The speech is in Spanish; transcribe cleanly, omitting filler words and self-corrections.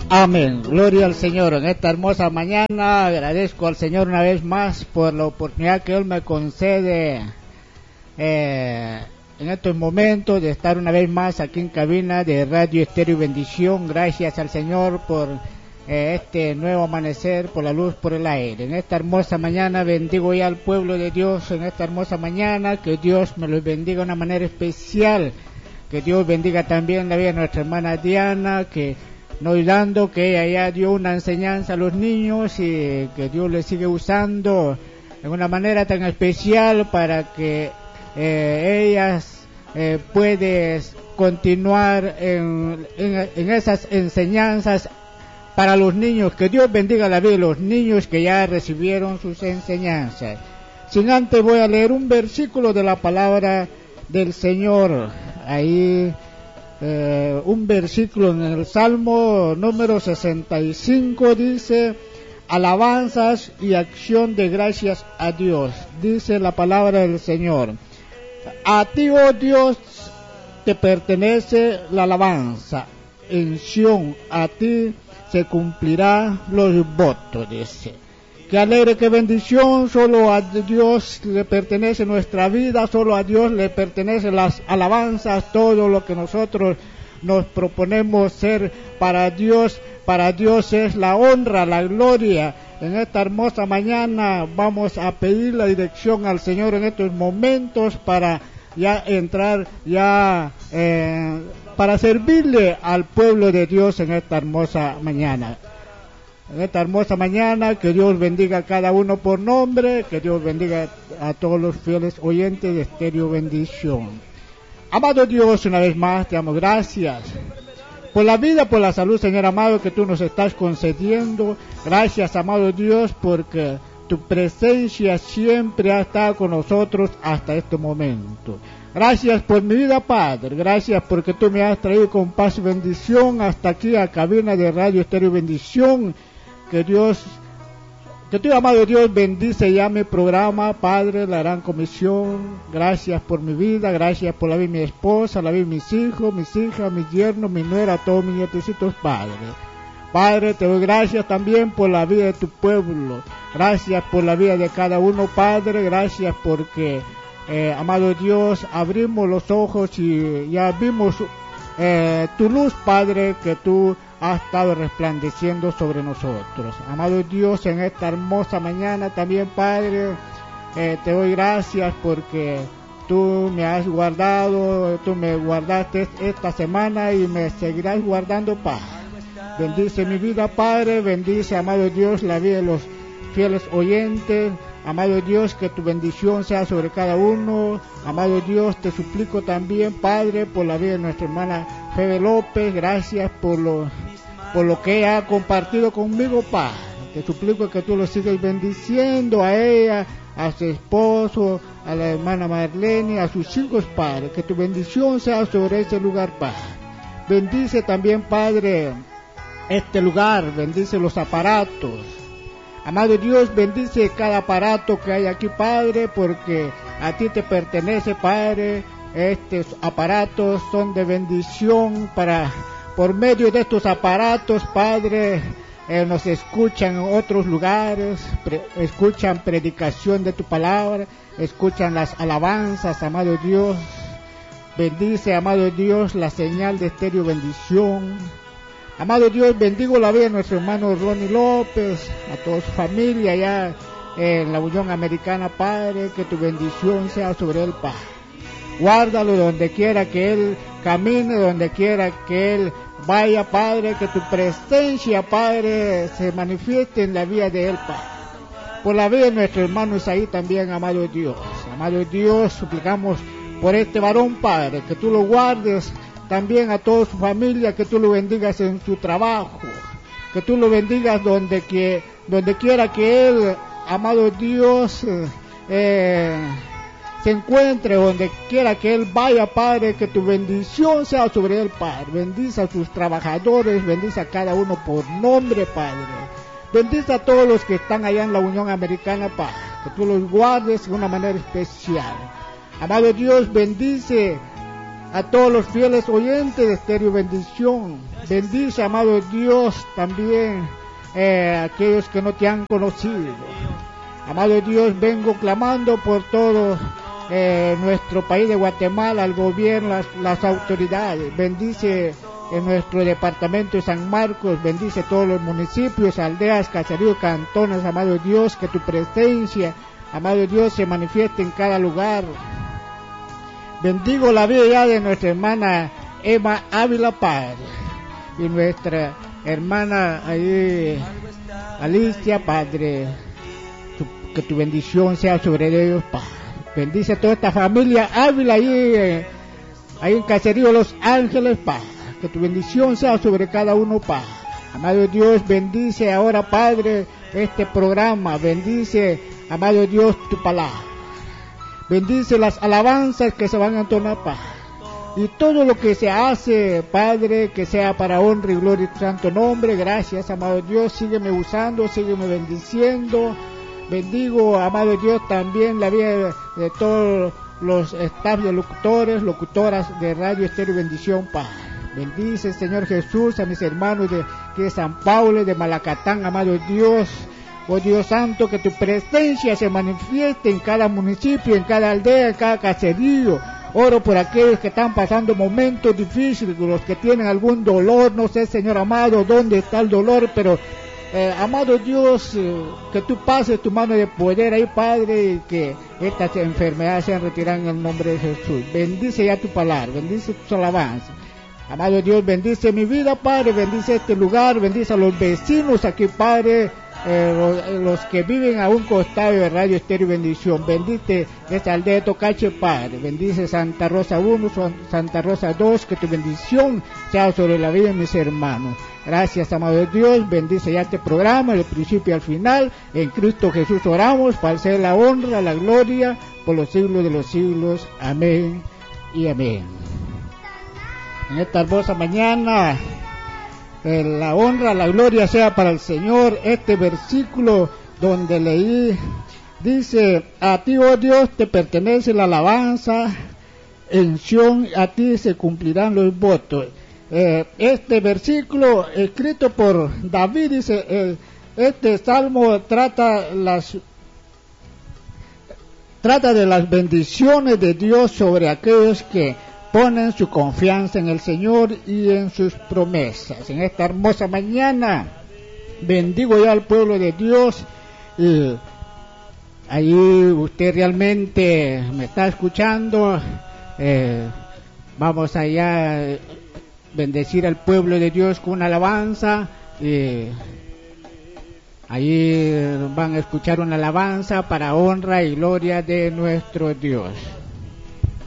Amén, gloria al Señor. En esta hermosa mañana agradezco al Señor una vez más por la oportunidad que Él me concede en estos momentos de estar una vez más aquí en cabina de Radio Estéreo Bendición. Gracias al Señor por este nuevo amanecer, por la luz, por el aire. En esta hermosa mañana bendigo ya al pueblo de Dios. En esta hermosa mañana que Dios me los bendiga de una manera especial. Que Dios bendiga también la vida de nuestra hermana Diana, que no olvidando que ella ya dio una enseñanza a los niños y que Dios le sigue usando de una manera tan especial para que ellas pueden continuar en esas enseñanzas para los niños. Que Dios bendiga la vida de los niños que ya recibieron sus enseñanzas. Sin antes voy a leer un versículo de la palabra del Señor. Ahí un versículo en el Salmo número 65 dice: alabanzas y acción de gracias a Dios. Dice la palabra del Señor: a ti, oh Dios, te pertenece la alabanza. En Sión a ti se cumplirá los votos. Dice: qué alegre, qué bendición. Solo a Dios le pertenece nuestra vida, solo a Dios le pertenecen las alabanzas, todo lo que nosotros nos proponemos ser para Dios es la honra, la gloria. En esta hermosa mañana vamos a pedir la dirección al Señor en estos momentos para ya entrar para servirle al pueblo de Dios en esta hermosa mañana. En esta hermosa mañana, que Dios bendiga a cada uno por nombre, que Dios bendiga a todos los fieles oyentes de Estéreo Bendición. Amado Dios, una vez más te damos gracias por la vida, por la salud, Señor amado, que tú nos estás concediendo. Gracias, amado Dios, porque tu presencia siempre ha estado con nosotros hasta este momento. Gracias por mi vida, Padre. Gracias porque tú me has traído con paz y bendición hasta aquí a cabina de Radio Estéreo Bendición. Que tu amado Dios bendice ya mi programa, Padre, la gran comisión. Gracias por mi vida, gracias por la vida de mi esposa, la vida de mis hijos, mis hijas, mis yernos, mi nuera, todos mis nietecitos, Padre. Padre, te doy gracias también por la vida de tu pueblo. Gracias por la vida de cada uno, Padre. Gracias porque, amado Dios, abrimos los ojos y ya vimos tu luz, Padre, que tú ha estado resplandeciendo sobre nosotros. Amado Dios, en esta hermosa mañana también, Padre, te doy gracias porque tú me has guardado, tú me guardaste esta semana y me seguirás guardando, Padre. Bendice mi vida, Padre, bendice, amado Dios, la vida de los fieles oyentes. Amado Dios, que tu bendición sea sobre cada uno. Amado Dios, te suplico también, Padre, por la vida de nuestra hermana Febe López. Gracias por lo que ella ha compartido conmigo, Padre. Te suplico que tú lo sigas bendiciendo a ella, a su esposo, a la hermana Marlene, a sus hijos, Padre. Que tu bendición sea sobre ese lugar, Padre. Bendice también, Padre, este lugar. Bendice los aparatos. Amado Dios, bendice cada aparato que hay aquí, Padre, porque a ti te pertenece, Padre. Estos aparatos son de bendición por medio de estos aparatos, Padre, nos escuchan en otros lugares, escuchan predicación de tu palabra, escuchan las alabanzas, amado Dios. Bendice, amado Dios, la señal de Estéreo Bendición. Amado Dios, bendigo la vida de nuestro hermano Ronnie López, a toda su familia allá en la Unión Americana, Padre, que tu bendición sea sobre él, Padre. Guárdalo donde quiera que él camine, donde quiera que él vaya, Padre, que tu presencia, Padre, se manifieste en la vida de él, Padre. Por la vida de nuestro hermano Isaí también, amado Dios. Amado Dios, suplicamos por este varón, Padre, que tú lo guardes. También a toda su familia, que tú lo bendigas en su trabajo, que tú lo bendigas donde quiera que él, amado Dios, se encuentre, donde quiera que él vaya, Padre, que tu bendición sea sobre él, Padre. Bendice a sus trabajadores, bendice a cada uno por nombre, Padre. Bendice a todos los que están allá en la Unión Americana, Padre, que tú los guardes de una manera especial. Amado Dios, bendice a todos los fieles oyentes de Estéreo Bendición. Bendice, amado Dios, también aquellos que no te han conocido. Amado Dios, vengo clamando por todo nuestro país de Guatemala, al gobierno, las autoridades. Bendice en nuestro departamento de San Marcos, bendice todos los municipios, aldeas, caseríos, cantones, amado Dios, que tu presencia, amado Dios, se manifieste en cada lugar. Bendigo la vida ya de nuestra hermana Emma Ávila, Padre, y nuestra hermana ahí, Alicia, Padre, que tu bendición sea sobre ellos, Padre. Bendice a toda esta familia Ávila ahí en Caserío Los Ángeles, Padre. Que tu bendición sea sobre cada uno, Padre. Amado Dios, bendice ahora, Padre, este programa. Bendice, amado Dios, tu palabra. Bendice las alabanzas que se van a entonar, Padre. Y todo lo que se hace, Padre, que sea para honra y gloria de tu santo nombre. Gracias, amado Dios. Sígueme usando, sígueme bendiciendo. Bendigo, amado Dios, también la vida de todos los staff de locutores, locutoras de Radio Estéreo Bendición, Padre. Bendice, Señor Jesús, a mis hermanos de San Pablo, de Malacatán, amado Dios. Oh Dios Santo, que tu presencia se manifieste en cada municipio, en cada aldea, en cada caserío. Oro por aquellos que están pasando momentos difíciles, los que tienen algún dolor. No sé, Señor amado, dónde está el dolor, pero amado Dios, que tú pases tu mano de poder ahí, Padre, y que estas enfermedades sean retiradas en el nombre de Jesús. Bendice ya tu palabra, bendice tus alabanzas. Amado Dios, bendice mi vida, Padre, bendice este lugar, bendice a los vecinos aquí, Padre, los que viven a un costado de Radio Estéreo Bendición. Bendice esta aldea de Tocache, Padre. Bendice Santa Rosa 1, Santa Rosa 2, que tu bendición sea sobre la vida de mis hermanos. Gracias, amado Dios, bendice ya este programa, del principio al final. En Cristo Jesús oramos, para ser la honra, la gloria, por los siglos de los siglos. Amén y amén. En esta hermosa mañana, la honra, la gloria sea para el Señor. Este versículo donde leí, dice: a ti, oh Dios, te pertenece la alabanza, en Sión a ti se cumplirán los votos. Este versículo escrito por David dice, este salmo trata de las bendiciones de Dios sobre aquellos que ponen su confianza en el Señor y en sus promesas. En esta hermosa mañana bendigo ya al pueblo de Dios. Ahí usted realmente me está escuchando. Vamos allá a bendecir al pueblo de Dios con una alabanza. Ahí van a escuchar una alabanza para honra y gloria de nuestro Dios.